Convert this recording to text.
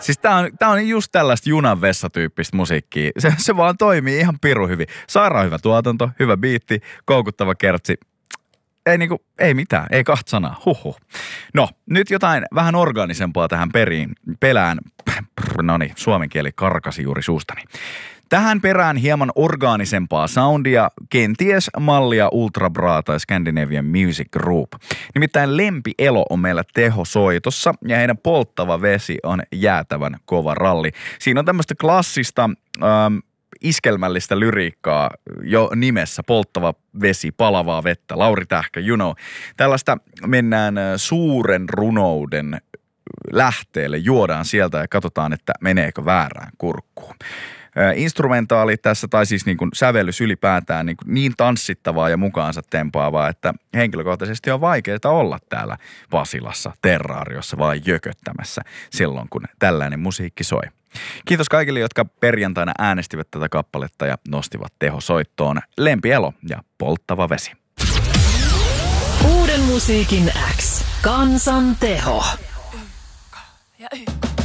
Siis tää on just tällaista junan vessatyyppistä musiikkia. Se vaan toimii ihan pirun hyvin. Sairaan hyvä tuotanto, hyvä biitti, koukuttava kertsi. Ei mitään, ei kahta sanaa, huhhuh. No, nyt jotain vähän orgaanisempaa tähän pelään. Noniin, suomen kieli karkasi juuri suustani. Tähän perään hieman orgaanisempaa soundia, kenties mallia Ultra Bra tai Scandinavian Music Group. Nimittäin Lempi Elo on meillä tehosoitossa ja heidän Polttava vesi on jäätävän kova ralli. Siinä on tämmöistä klassista iskelmällistä lyriikkaa jo nimessä, polttava vesi, palavaa vettä, Lauri Tähkä, you know. Tällaista mennään suuren runouden lähteelle, juodaan sieltä ja katsotaan, että meneekö väärään kurkkuun. Instrumentaali tässä, tai siis niin kuin sävellys ylipäätään niin tanssittavaa ja mukaansa tempaavaa, että henkilökohtaisesti on vaikeaa olla täällä Pasilassa, Terraariossa vai jököttämässä silloin, kun tällainen musiikki soi. Kiitos kaikille, jotka perjantaina äänestivät tätä kappaletta ja nostivat tehosoittoon. Lempi Elo ja Polttava vesi. Uuden musiikin X. Kansan teho. Ja